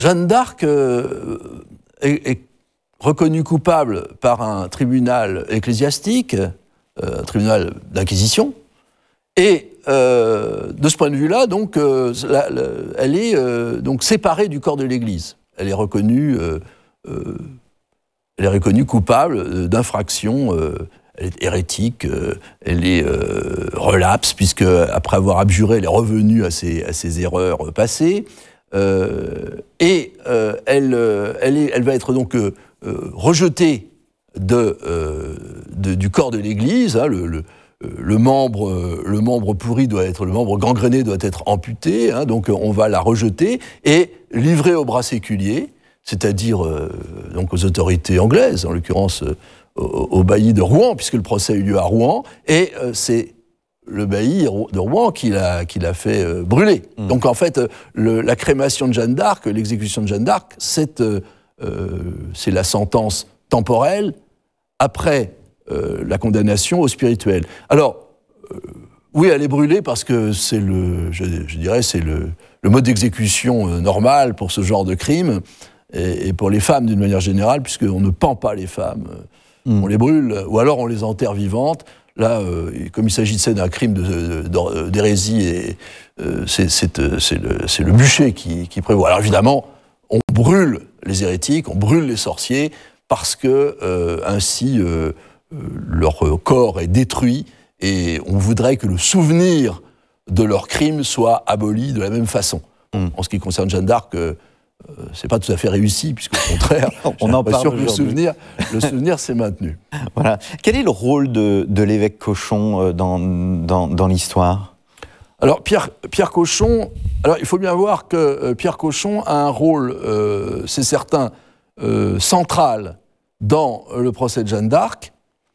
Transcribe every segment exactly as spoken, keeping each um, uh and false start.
Jeanne d'Arc euh, est, est reconnue coupable par un tribunal ecclésiastique, euh, un tribunal d'inquisition, et euh, de ce point de vue-là, donc, euh, la, la, elle est euh, donc séparée du corps de l'Église. Elle est reconnue, euh, euh, elle est reconnue coupable d'infraction. Euh, elle est hérétique, euh, elle est euh, relapse, puisque après avoir abjuré, elle est revenue à ses, à ses erreurs passées. Euh, et euh, elle, euh, elle, est, elle va être donc euh, rejetée de, euh, de, du corps de l'Église. Hein, le, le, le, membre, le membre pourri doit être, le membre gangréné doit être amputé. Hein, donc on va la rejeter et livrer au bras séculier, c'est-à-dire euh, donc aux autorités anglaises, en l'occurrence euh, au, au bailli de Rouen, puisque le procès a eu lieu à Rouen. Et euh, c'est le bailli de Rouen qui l'a, qui l'a fait euh, brûler. Mmh. Donc en fait, le, la crémation de Jeanne d'Arc, l'exécution de Jeanne d'Arc, c'est, euh, euh, c'est la sentence temporelle après euh, la condamnation au spirituel. Alors, euh, oui, elle est brûlée parce que c'est le, je, je dirais, c'est le, le mode d'exécution euh, normal pour ce genre de crime, et, et pour les femmes d'une manière générale, puisqu'on ne pend pas les femmes, mmh. on les brûle, ou alors on les enterre vivantes. Là, euh, comme il s'agissait d'un crime de, de, d'hérésie, et, euh, c'est, c'est, c'est, le, c'est le bûcher qui, qui prévoit. Alors évidemment, on brûle les hérétiques, on brûle les sorciers, parce que euh, ainsi euh, leur corps est détruit, et on voudrait que le souvenir de leur crime soit aboli de la même façon. Mmh. En ce qui concerne Jeanne d'Arc, euh, Euh, c'est pas tout à fait réussi, puisqu'au contraire, on en parle que le souvenir, le souvenir s'est maintenu. Voilà. Quel est le rôle de, de l'évêque Cochon dans, dans, dans l'histoire ? Alors, Pierre, Pierre Cochon, alors il faut bien voir que euh, Pierre Cochon a un rôle, euh, c'est certain, euh, central dans le procès de Jeanne d'Arc.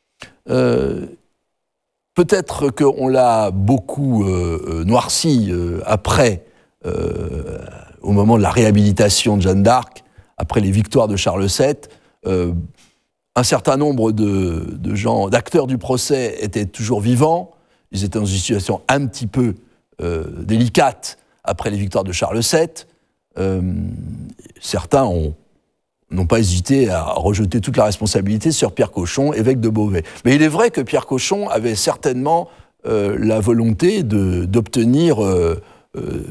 Euh, peut-être qu'on l'a beaucoup euh, noirci euh, après, euh, au moment de la réhabilitation de Jeanne d'Arc, après les victoires de Charles sept, euh, un certain nombre de, de gens, d'acteurs du procès étaient toujours vivants. Ils étaient dans une situation un petit peu euh, délicate après les victoires de Charles sept. Euh, certains ont, n'ont pas hésité à rejeter toute la responsabilité sur Pierre Cochon, évêque de Beauvais. Mais il est vrai que Pierre Cochon avait certainement euh, la volonté de, d'obtenir euh, euh,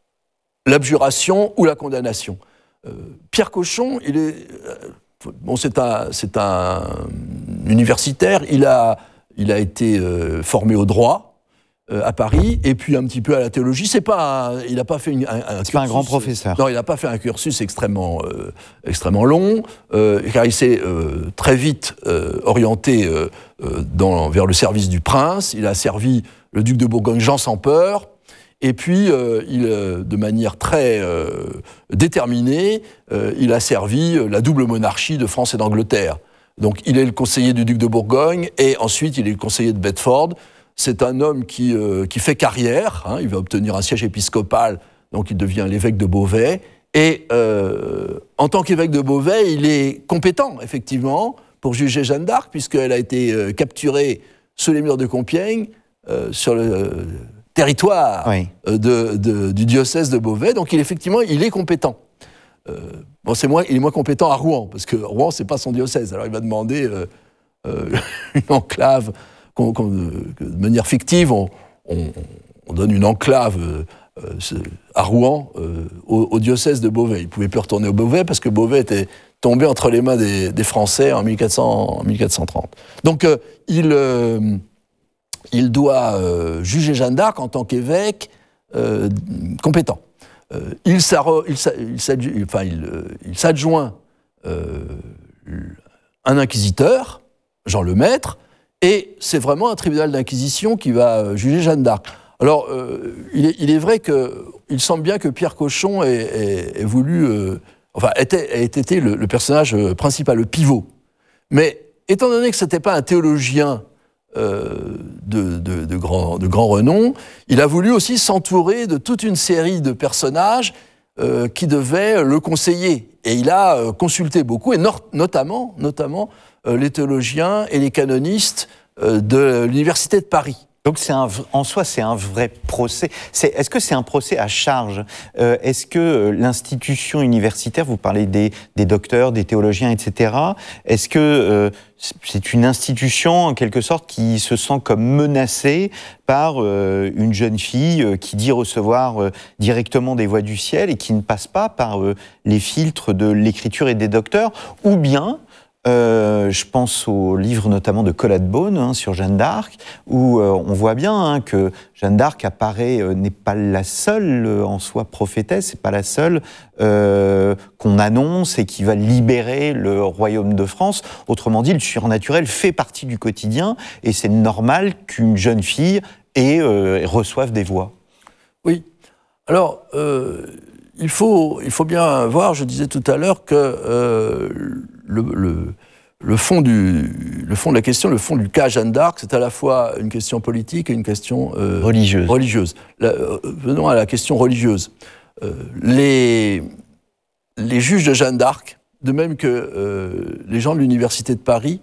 l'abjuration ou la condamnation. Euh, Pierre Cochon, il est, euh, bon, c'est un, c'est un universitaire. Il a, il a été euh, formé au droit euh, à Paris, et puis un petit peu à la théologie. C'est pas, un, il n'a pas fait une, un, un c'est cursus, pas un grand professeur. Non, il n'a pas fait un cursus extrêmement, euh, extrêmement long, euh, car il s'est euh, très vite euh, orienté euh, dans, vers le service du prince. Il a servi le duc de Bourgogne, Jean sans peur. Et puis, euh, il, euh, de manière très euh, déterminée, euh, il a servi la double monarchie de France et d'Angleterre. Donc, il est le conseiller du duc de Bourgogne, et ensuite, il est le conseiller de Bedford. C'est un homme qui, euh, qui fait carrière, hein, il va obtenir un siège épiscopal, donc il devient l'évêque de Beauvais. Et euh, en tant qu'évêque de Beauvais, il est compétent, effectivement, pour juger Jeanne d'Arc, puisqu'elle a été euh, capturée sous les murs de Compiègne, euh, sur le... Euh, territoire oui. de, de, du diocèse de Beauvais, donc il, effectivement, il est compétent. Euh, bon, c'est moins, il est moins compétent à Rouen, parce que Rouen, c'est pas son diocèse, alors il va demander euh, euh, une enclave, qu'on, qu'on, de manière fictive, on, on, on donne une enclave euh, à Rouen, euh, au, au diocèse de Beauvais. Il ne pouvait plus retourner au Beauvais, parce que Beauvais était tombé entre les mains des, des Français en mille quatre cent trente. Donc, euh, il... Euh, il doit euh, juger Jeanne d'Arc en tant qu'évêque euh, compétent. Euh, il, il, il, enfin, il, il s'adjoint euh, un inquisiteur, Jean Lemaître, et c'est vraiment un tribunal d'inquisition qui va juger Jeanne d'Arc. Alors, euh, il, est, il est vrai qu'il semble bien que Pierre Cochon ait, ait, ait voulu, euh, enfin, ait, ait été le, le personnage principal, le pivot. Mais étant donné que ce n'était pas un théologien Euh, de, de, de, grand, de grand renom, il a voulu aussi s'entourer de toute une série de personnages euh, qui devaient le conseiller. Et il a euh, consulté beaucoup, et no- notamment, notamment euh, les théologiens et les canonistes euh, de l'Université de Paris. Donc c'est un, en soi, c'est un vrai procès. C'est, est-ce que c'est un procès à charge ? euh, Est-ce que euh, l'institution universitaire, vous parlez des, des docteurs, des théologiens, et cetera, est-ce que euh, c'est une institution, en quelque sorte, qui se sent comme menacée par euh, une jeune fille euh, qui dit recevoir euh, directement des voix du ciel et qui ne passe pas par euh, les filtres de l'écriture et des docteurs ? Ou bien... Euh, je pense au livre notamment de Colette Beaune hein, sur Jeanne d'Arc, où euh, on voit bien hein, que Jeanne d'Arc apparaît, euh, n'est pas la seule euh, en soi prophétesse, c'est pas la seule euh, qu'on annonce et qui va libérer le royaume de France. Autrement dit, le surnaturel fait partie du quotidien et c'est normal qu'une jeune fille ait, euh, reçoive des voix. Oui. Alors, euh, il faut, il faut bien voir, je disais tout à l'heure, que euh, le, le, le, fond du, le fond de la question, le fond du cas Jeanne d'Arc, c'est à la fois une question politique et une question euh, religieuse. religieuse. La, euh, venons à la question religieuse. Euh, les, les juges de Jeanne d'Arc, de même que euh, les gens de l'Université de Paris,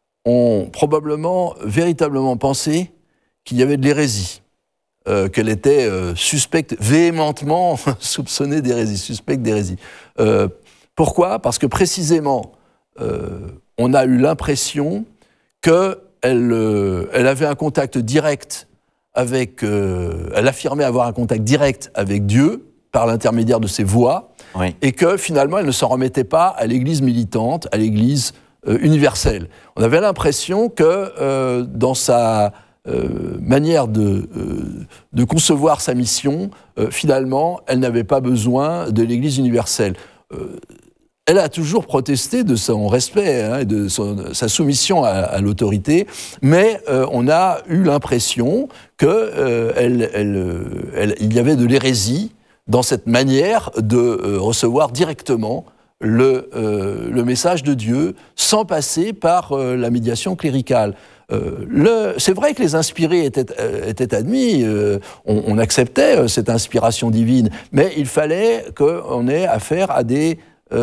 ont probablement, véritablement pensé qu'il y avait de l'hérésie. Euh, qu'elle était euh, suspecte, véhémentement soupçonnée d'hérésie, suspecte d'hérésie. Euh, pourquoi ? Parce que précisément, euh, on a eu l'impression qu'elle euh, elle avait un contact direct avec... Euh, elle affirmait avoir un contact direct avec Dieu par l'intermédiaire de ses voix, oui. Et que finalement, elle ne s'en remettait pas à l'Église militante, à l'Église euh, universelle. On avait l'impression que euh, dans sa... Euh, manière de, euh, de concevoir sa mission, euh, finalement, elle n'avait pas besoin de l'Église universelle. Euh, elle a toujours protesté de son respect hein, et de son, sa soumission à, à l'autorité, mais euh, on a eu l'impression qu'il euh, elle, elle, elle, y avait de l'hérésie dans cette manière de euh, recevoir directement le, euh, le message de Dieu sans passer par euh, la médiation cléricale. Euh, le, c'est vrai que les inspirés étaient, euh, étaient admis, euh, on, on acceptait euh, cette inspiration divine, mais il fallait qu'on ait affaire à des,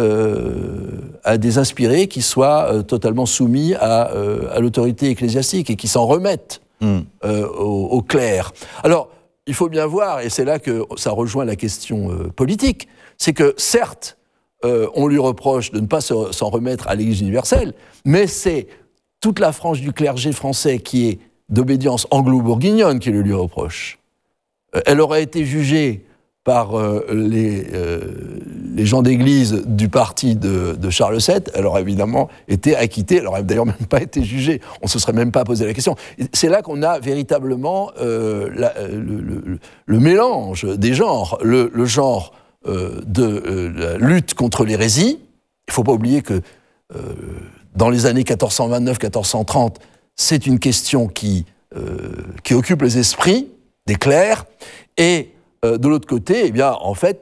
euh, à des inspirés qui soient euh, totalement soumis à, euh, à l'autorité ecclésiastique et qui s'en remettent mm. euh, au, au clerc. Alors, il faut bien voir, et c'est là que ça rejoint la question euh, politique, c'est que certes, euh, on lui reproche de ne pas se, s'en remettre à l'Église universelle, mais c'est toute la frange du clergé français qui est d'obédience anglo-bourguignonne qui le lui reproche. Euh, elle aurait été jugée par euh, les, euh, les gens d'église du parti de, de Charles sept, elle aurait évidemment été acquittée, elle aurait d'ailleurs même pas été jugée, on se serait même pas posé la question. C'est là qu'on a véritablement euh, la, le, le, le mélange des genres, le, le genre euh, de euh, la lutte contre l'hérésie. Il ne faut pas oublier que euh, dans les années quatorze cent vingt-neuf quatorze cent trente, c'est une question qui, euh, qui occupe les esprits des clercs, et euh, de l'autre côté, eh bien, en fait,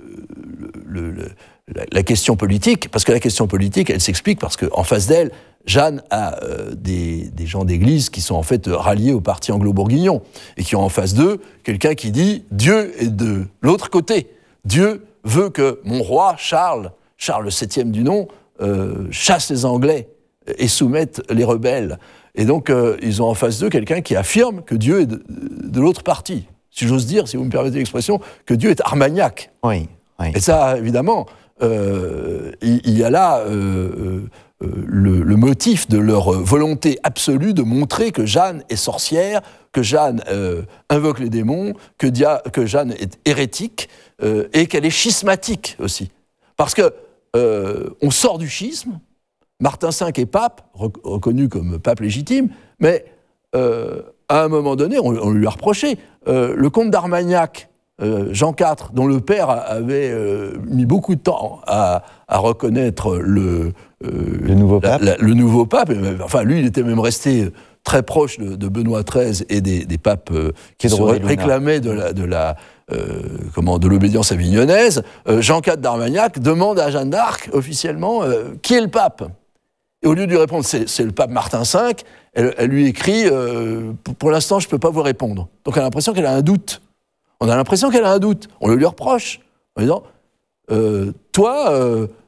le, le, la, la question politique, parce que la question politique, elle s'explique parce qu'en face d'elle, Jeanne a euh, des, des gens d'église qui sont en fait ralliés au parti anglo-bourguignon, et qui ont en face d'eux quelqu'un qui dit « Dieu est de l'autre côté. Dieu veut que mon roi, Charles, Charles septième du nom, Euh, chassent les Anglais et soumettent les rebelles. » Et donc, euh, ils ont en face d'eux quelqu'un qui affirme que Dieu est de, de l'autre partie. Si j'ose dire, si vous me permettez l'expression, que Dieu est Armagnac. Oui, oui. Et ça, évidemment, euh, il, il y a là euh, euh, le, le motif de leur volonté absolue de montrer que Jeanne est sorcière, que Jeanne euh, invoque les démons, que, Dia, que Jeanne est hérétique euh, et qu'elle est schismatique aussi. Parce que Euh, on sort du schisme, Martin cinq est pape, rec- reconnu comme pape légitime, mais euh, à un moment donné, on, on lui a reproché. Euh, le comte d'Armagnac, euh, Jean quatre, dont le père avait euh, mis beaucoup de temps à, à reconnaître le, euh, le, nouveau la, pape. La, le nouveau pape, et, enfin lui, il était même resté très proche de, de Benoît treize et des, des papes euh, qui se réclamaient de la... De la Euh, comment, de l'obédience avignonnaise. euh, Jean quatre d'Armagnac demande à Jeanne d'Arc, officiellement, euh, qui est le pape ? Et au lieu de lui répondre, c'est, c'est le pape Martin cinq, elle, elle lui écrit, euh, pour, pour l'instant, je ne peux pas vous répondre. Donc elle a l'impression qu'elle a un doute. On a l'impression qu'elle a un doute. On le lui reproche, en disant, euh, toi, euh,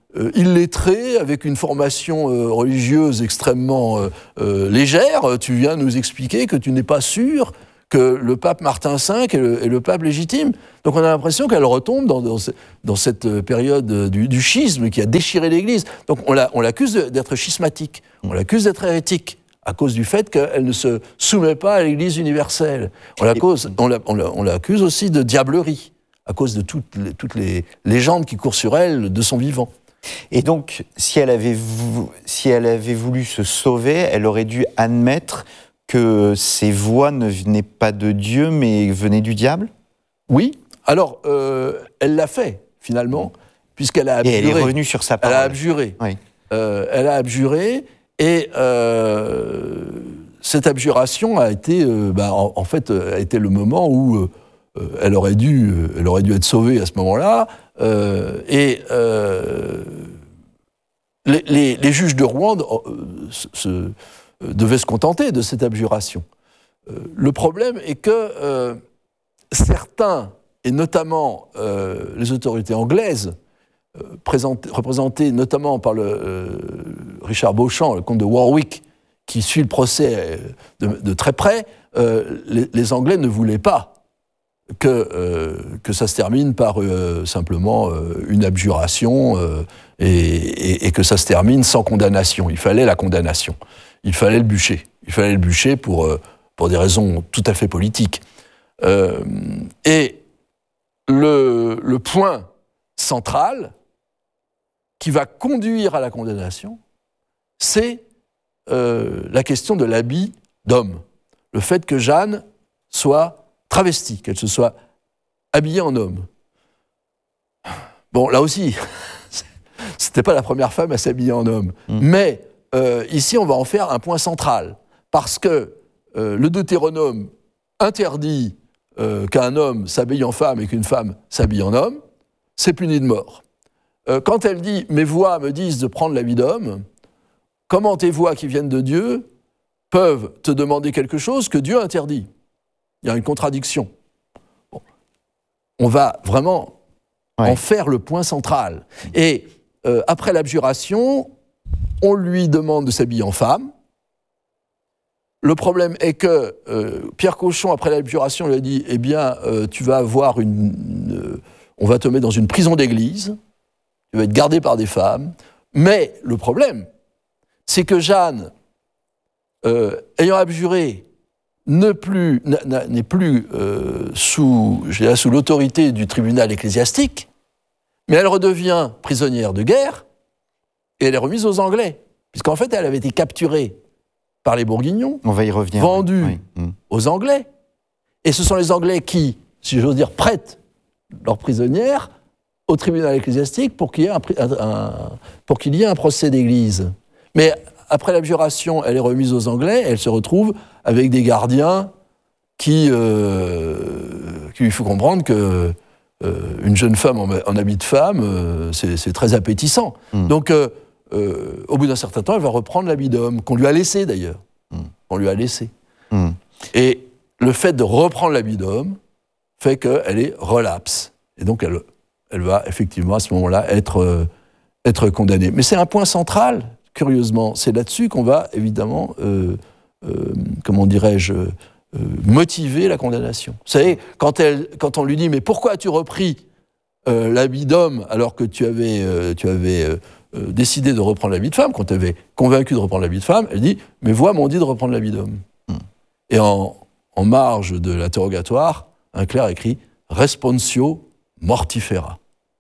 euh, illettré, avec une formation euh, religieuse extrêmement euh, euh, légère, tu viens nous expliquer que tu n'es pas sûr que le pape Martin cinq est le, est le pape légitime. Donc on a l'impression qu'elle retombe dans, dans, dans cette période du, du schisme qui a déchiré l'Église. Donc on, la, on l'accuse d'être schismatique, on l'accuse d'être hérétique, à cause du fait qu'elle ne se soumet pas à l'Église universelle. On, l'accuse, on, la, on, la, on l'accuse aussi de diablerie, à cause de toutes les, toutes les légendes qui courent sur elle de son vivant. Et donc, si elle avait, vou- si elle avait voulu se sauver, elle aurait dû admettre que ces voix ne venaient pas de Dieu, mais venaient du diable ? Oui. Alors, euh, elle l'a fait, finalement, puisqu'elle a abjuré. Et elle est revenue sur sa parole. Elle a abjuré. Oui. Euh, elle a abjuré, et euh, cette abjuration a été, euh, bah, en, en fait, a été le moment où euh, elle aurait dû, elle aurait dû être sauvée à ce moment-là. Euh, et euh, les, les, les juges de Rouen euh, se, se, devaient se contenter de cette abjuration. Euh, le problème est que euh, certains, et notamment euh, les autorités anglaises, euh, représentées notamment par le euh, Richard Beauchamp, le comte de Warwick, qui suit le procès de, de très près, euh, les, les Anglais ne voulaient pas que, euh, que ça se termine par euh, simplement euh, une abjuration euh, et, et, et que ça se termine sans condamnation. Il fallait la condamnation. Il fallait le bûcher. Il fallait le bûcher pour, euh, pour des raisons tout à fait politiques. Euh, et le, le point central qui va conduire à la condamnation, c'est euh, la question de l'habit d'homme. Le fait que Jeanne soit travestie, qu'elle se soit habillée en homme. Bon, là aussi, c'était pas la première femme à s'habiller en homme. Mmh. Mais euh, ici, on va en faire un point central. Parce que euh, le Deutéronome interdit euh, qu'un homme s'habille en femme et qu'une femme s'habille en homme, c'est puni de mort. Euh, quand elle dit « mes voix me disent de prendre l'habit d'homme », comment tes voix qui viennent de Dieu peuvent te demander quelque chose que Dieu interdit ? Il y a une contradiction. Bon. On va vraiment ouais. en faire le point central. Et euh, après l'abjuration, on lui demande de s'habiller en femme. Le problème est que euh, Pierre Cochon, après l'abjuration, lui a dit « Eh bien, euh, tu vas avoir une... une euh, on va te mettre dans une prison d'église, tu vas être gardé par des femmes. » Mais le problème, c'est que Jeanne, euh, ayant abjuré, ne plus, n'est plus euh, sous, sous l'autorité du tribunal ecclésiastique, mais elle redevient prisonnière de guerre et elle est remise aux Anglais, puisqu'en fait elle avait été capturée par les Bourguignons, on va y revenir, vendue oui. Oui. aux Anglais, et ce sont les Anglais qui, si j'ose dire, prêtent leurs prisonnières au tribunal ecclésiastique pour qu'il y ait un, un, pour qu'il y ait un procès d'église. Mais après l'abjuration, elle est remise aux Anglais, elle se retrouve avec des gardiens qui, euh, qui lui font comprendre que euh, une jeune femme en, en habit de femme, euh, c'est, c'est très appétissant. Mmh. Donc, euh, euh, au bout d'un certain temps, elle va reprendre l'habit d'homme, qu'on lui a laissé d'ailleurs. Mmh. On lui a laissé. Mmh. Et le fait de reprendre l'habit d'homme fait qu'elle est relapse. Et donc, elle, elle va effectivement, à ce moment-là, être, euh, être condamnée. Mais c'est un point central. Curieusement, c'est là-dessus qu'on va évidemment, euh, euh, comment dirais-je, euh, motiver la condamnation. Vous savez, quand, elle, quand on lui dit « mais pourquoi as-tu repris euh, l'habit d'homme alors que tu avais, euh, tu avais euh, décidé de reprendre l'habit de femme ?» Quand tu avais convaincu de reprendre l'habit de femme, elle dit « mes voix m'ont dit de reprendre l'habit d'homme. Mmh. » Et en, en marge de l'interrogatoire, un clerc écrit « responsio mortifera ».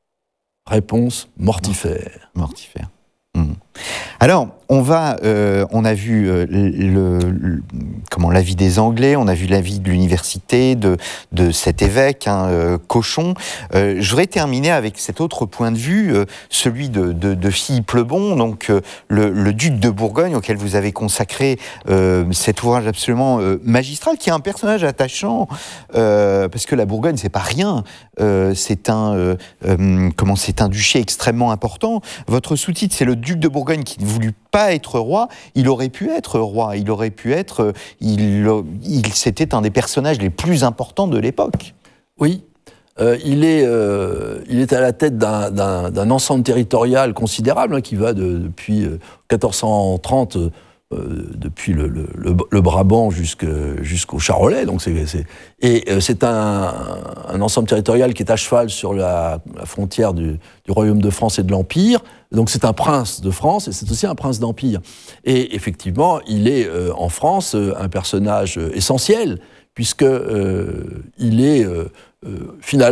Réponse mortifère. Mortifère. Mmh. Alors, on va, euh, on a vu euh, le, le, comment l'avis des Anglais, on a vu l'avis de l'université, de, de cet évêque, hein, euh, Cochon. Euh, je voudrais terminer avec cet autre point de vue, euh, celui de, de, de Philippe le Bon, donc euh, le, le duc de Bourgogne, auquel vous avez consacré euh, cet ouvrage absolument euh, magistral, qui est un personnage attachant, euh, parce que la Bourgogne, c'est pas rien. Euh, c'est un, euh, euh, comment, c'est un duché extrêmement important. Votre sous-titre, c'est le duc de Bourgogne qui ne voulut pas être roi. Il aurait pu être roi. Il aurait pu être. Il, il, c'était un des personnages les plus importants de l'époque. Oui. Euh, il, est, euh, il est à la tête d'un, d'un, d'un ensemble territorial considérable hein, qui va de, depuis euh, quatorze cent trente, euh, depuis le, le, le, le Brabant jusqu'au Charolais. Donc c'est, c'est, et euh, c'est un, un ensemble territorial qui est à cheval sur la, la frontière du, du Royaume de France et de l'Empire. Donc c'est un prince de France et c'est aussi un prince d'Empire. Et effectivement, il est euh, en France euh, un personnage essentiel puisque euh, il est euh, euh, finalement